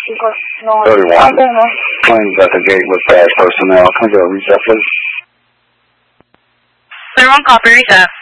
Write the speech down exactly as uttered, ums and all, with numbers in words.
thirty-one. Claims at the gate with bad personnel. Can I get a reset, please? thirty-one, copy, reset.